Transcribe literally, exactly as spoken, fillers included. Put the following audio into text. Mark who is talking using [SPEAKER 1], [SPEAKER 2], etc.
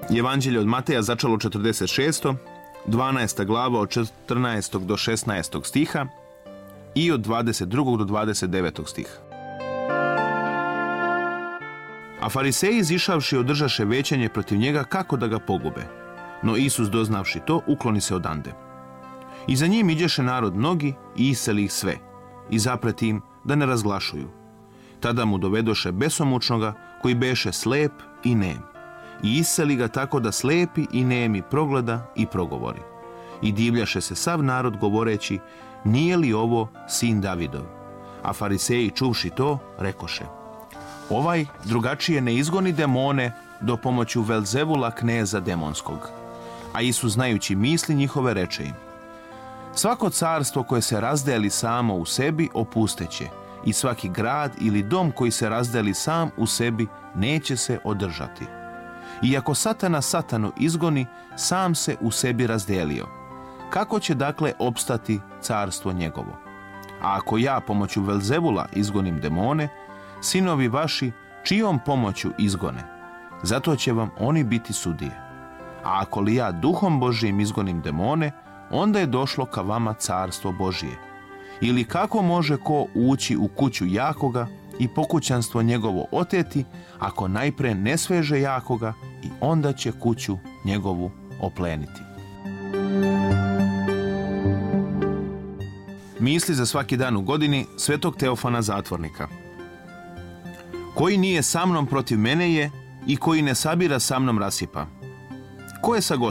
[SPEAKER 1] Evanđelje od Mateja začelo četrdeset šeste. dvanaesta glava od četrnaestog do šesnaestog stiha i od dvadeset drugog do dvadeset devetog stiha. A fariseji izišavši održaše većanje protiv njega kako da ga pogube. No Isus doznavši to, ukloni se odande. I za njim iđeše narod mnogi i iseli ih sve, i zapreti im da ne razglašuju. Tada mu dovedoše besomučnoga, koji beše slep i nem. I iseli ga tako da slepi i nemi progleda i progovori. I divljaše se sav narod govoreći, nije li ovo sin Davidov? A fariseji čuvši to, rekoše, ovaj drugačije ne izgoni demone do pomoću Velzevula, kneza demonskog. A Isus, znajući misli njihove, reče im, svako carstvo koje se razdeli samo u sebi opusteće, i svaki grad ili dom koji se razdeli sam u sebi neće se održati. I ako Satana Satanu izgoni, sam se u sebi razdelio. Kako će dakle opstati carstvo njegovo? A ako ja pomoću Velzevula izgonim demone, sinovi vaši čijom pomoću izgone? Zato će vam oni biti sudije. A ako li ja duhom Božijim izgonim demone, onda je došlo ka vama carstvo Božije. Ili kako može ko ući u kuću jakoga i pokućanstvo njegovo oteti, ako najpre ne sveže jakoga i onda će kuću njegovu opleniti. Misli za svaki dan u godini svetog Teofana Zatvornika. Koji nije sa mnom protiv mene je i koji ne sabira sa mnom rasipa. Ko je sa